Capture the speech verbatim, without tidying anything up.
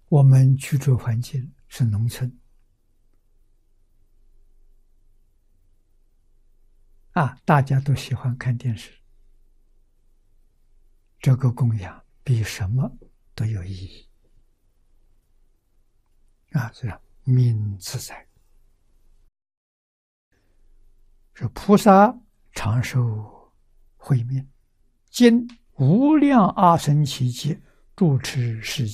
我们居住环境是农村啊，大家都喜欢看电视，这个供养比什么都有意义啊！这样命自在，是菩萨长寿慧命，经无量阿僧祇劫住持世界。